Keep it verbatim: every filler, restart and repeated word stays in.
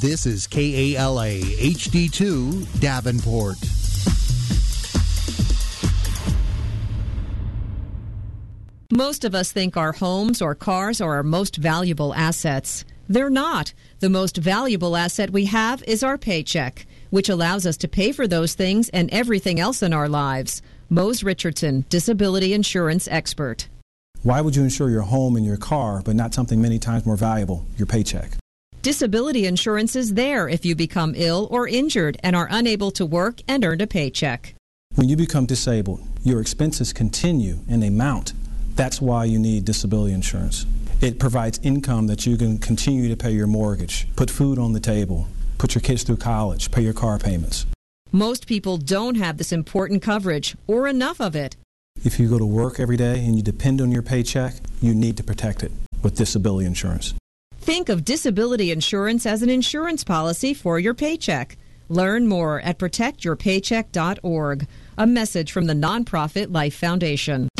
This is K A L A H D two Davenport. Most of us think our homes or cars are our most valuable assets. They're not. The most valuable asset we have is our paycheck, which allows us to pay for those things and everything else in our lives. Mose Richardson, disability insurance expert. Why would you insure your home and your car, but not something many times more valuable, your paycheck? Disability insurance is there if you become ill or injured and are unable to work and earn a paycheck. When you become disabled, your expenses continue and they mount. That's why you need disability insurance. It provides income that you can continue to pay your mortgage, put food on the table, put your kids through college, pay your car payments. Most people don't have this important coverage or enough of it. If you go to work every day and you depend on your paycheck, you need to protect it with disability insurance. Think of disability insurance as an insurance policy for your paycheck. Learn more at protect your paycheck dot org. A message from the nonprofit Life Foundation.